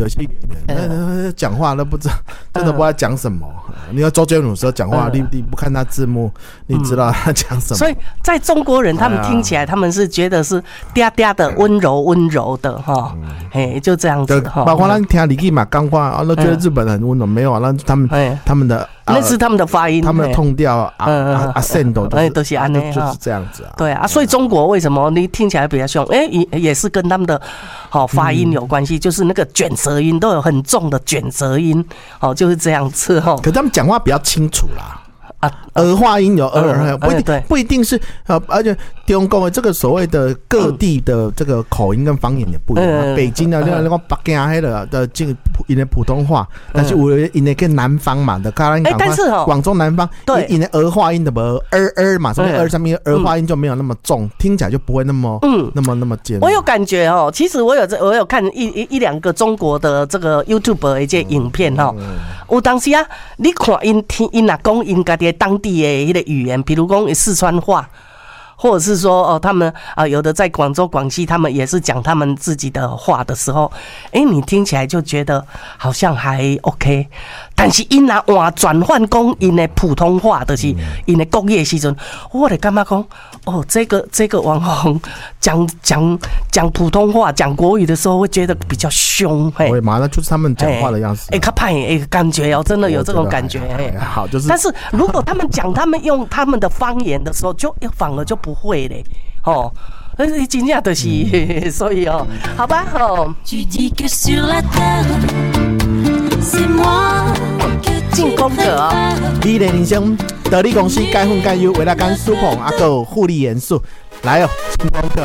有些演员讲话都不知道，真的不知道讲什么。你要周杰伦有时候讲话，你不看他字幕，你知道他讲什么。 所以在中国人他们听起来，他们是觉得是嗲嗲的、温柔的哈，就这样子哈。 包括咱听李记嘛，讲话都觉得日本很温柔，没有啊，那他们的。 那是他们的发音， 他们的痛调accent 都是安内， 就是这样子啊。 对啊，所以中国为什么你听起来比较凶？也是跟他们的发音有关系，就是那个卷舌音都有很重的卷舌音，就是这样子哈。 可他们讲话比较清楚啦。儿化音有不一定是而且中国的这个所谓的各地的这个口音跟方言也不一样。北京的那个北京的这个因为普通话，但是我因为跟南方嘛的， 但是广州南方对因为儿化音的嘛，什么儿上面儿化音就没有那么重，听起来就不会那么尖。 我有感觉其实我有看一两个中国的这个 YouTube 的一些影片有当时啊，你看因哪讲因家的当地的一个语言，比如讲四川话，或者是说他们有的在广州、广西，他们也是讲他们自己的话的时候，你听起来就觉得好像还 OK。但是因若换转换讲因的普通话，就是因的国语的时阵，我就感觉讲这个网红讲普通话、讲国语的时候，会觉得比较凶。 对嘛，那就是他们讲话的样子。 较派感觉真的有这种感觉。 好，就是。 但是如果他们用他们的方言的时候，就反而就不会嘞。真正就是，所以好吧进攻者你的人生得力公司钙粉钙优维拉甘舒捧还有护理元素，来进攻者，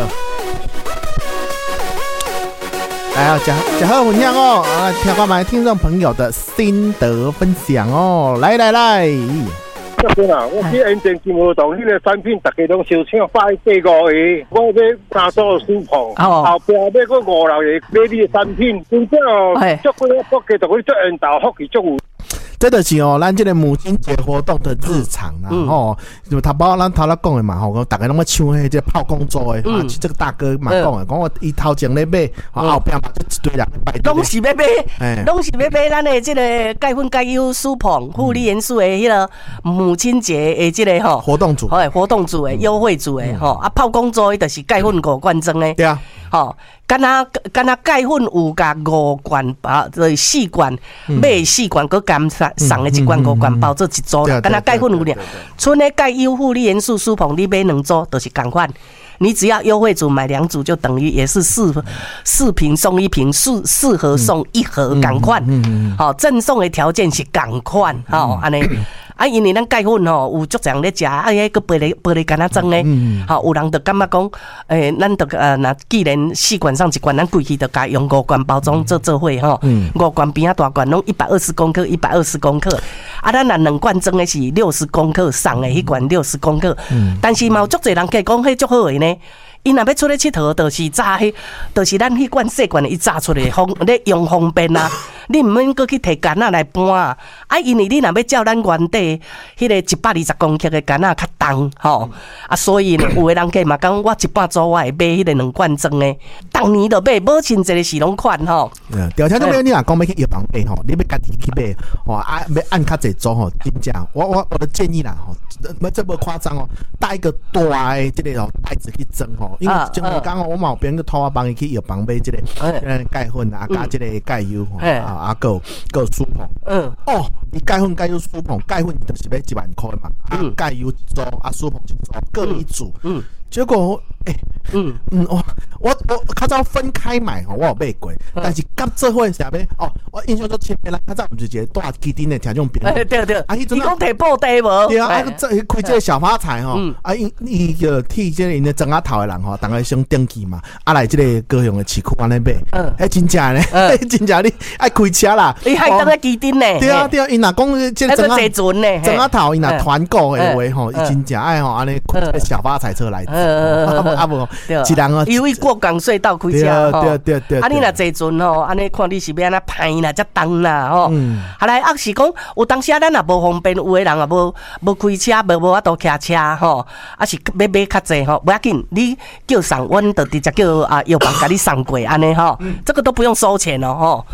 来讲好分享听看买听众朋友的心得分享来。 这边我去沿线金华洞，那个产品大家拢收抢145个，我要3组舒捧，后边要个5、6个买你的产品，真正足几个福气，就会足缘投福气足有。 这就是咱这个母亲节活动的日常就他包咱头讲的嘛大家拢要抢迄个炮工做的这个大哥嘛讲的，讲我伊头前咧买后边嘛就一堆人排队， 拢是要买咱的这个钙粉钙优舒捧护理元素的迄个母亲节的这个活动组的优惠组的炮工做的就是钙粉5罐装的， 对啊敢若钙粉有加5罐就是4罐，买4罐佮减送的1罐5罐包做一组啦。敢若钙粉有俩，剩的钙优护理元素舒捧你买2组就是同款。你只要优惠组买2组，就等于也是4瓶送1瓶，4盒送1盒，同款。赠送的条件是同款，安尼。因为咱钙粉有足侪人咧食，迄个玻璃干仔装咧，有人就感觉讲，咱就那既然4罐上1罐，咱规气就加用5罐包装做伙5罐边大罐拢120公克，120公克，咱那2罐装的是60公克，送的迄罐60公克，但是嘛有足侪人计讲，迄足好的呢。伊若要出来佚佗，就是炸迄，就是咱迄罐细罐的，伊炸出来咧用方便啊。你唔免搁去摕干仔来搬啊。因为你若要照咱原地迄个120公克的干仔较重所以呢，有的人计嘛讲，我一半组我会买迄个2罐装的，当年就买，无亲一个是拢款条条都没有，你若讲要去药房买你要家己去买要按较侪组真正，我的建议啦这不夸张带一个大的这个袋子去装因为前两天我嘛别人托我帮伊去药房买这个钙粉加这个钙油够舒捧你钙粉钙油舒捧，钙粉就是要1万块嘛钙油一组舒捧一组各一组结果我较早分开买我有买过，但是甲做伙是要我印象中前面啦，较早毋是一个大基丁的听众朋友， 对，你讲摕布袋无？ 对开这个小发财伊个替这个因的庄仔头的人大概想登记嘛，来这个高雄的市区安尼买，真正呢，真正你爱开车啦， 你还当个基丁呢？ 对啊，因若讲这庄仔头因若团购的话伊真正爱安尼开这个小发财车来。无，一人因为过港隧道开车对， 你若坐船安尼看你是要安怎歹啦，才重啦后来是讲有当时咱也无方便，有的人也无开车，无法度骑车是要买较济不要紧，你叫送，阮就直接叫药房甲你送过安尼这个都不用收钱